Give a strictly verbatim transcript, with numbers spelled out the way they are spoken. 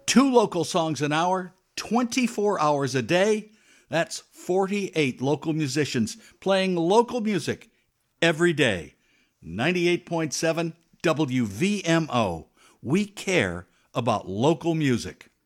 Two local songs an hour, twenty-four hours a day. That's forty-eight local musicians playing local music every day. ninety-eight point seven W V M O. We care about local music.